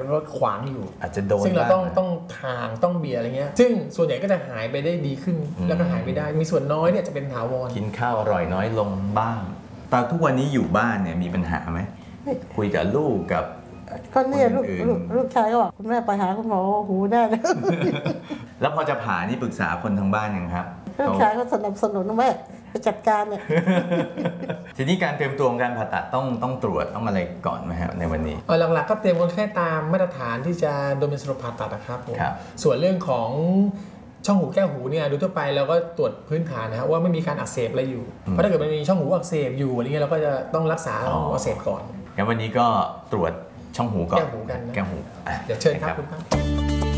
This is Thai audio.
ก็ขวางอยู่อาจจะโดนซึ่งเราต้องทางต้องเบียอะไรเงี้ยซึ่งส่วนใหญ่ก็จะหายไปได้ดีขึ้นแล้วก็หายไปได้มีส่วนน้อยเนี่ยจะเป็นถาวรกินข้าวอร่อยน้อยลงบ้างตอนทุกวันนี้อยู่บ้านเนี่ยมีปัญหาไหมคุยกับลูกกับก็เนี่ยลูกชายก็บอกคุณแม่ไปหาคุณหมอหูได้แล้วพอจะผ่านี่ปรึกษาคนทางบ้านยังครับลูกชายก็สนับสนุนแม่ไปจัดการเนี่ยทีนี้การเตรียมตัวการผ่าตัดต้องตรวจต้องอะไรก่อนไหมครับในวันนี้หลักๆก็เตรียมคนไข้ตามมาตรฐานที่จะโดนเป็นสรุปผ่าตัดนะครับผมส่วนเรื่องของช่องหูแก้วหูเนี่ยโดยทั่วไปเราก็ตรวจพื้นฐานนะครับว่าไม่มีการอักเสบอะไรอยู่เพราะถ้าเกิดมันมีช่องหูอักเสบอยู่อะไรเงี้ยเราก็จะต้องรักษาอักเสบก่อนงั้นวันนี้ก็ตรวจช่องหูก่อนแก้วหูกันแก้วหูเดี๋ยวเชิญครับคุณครับ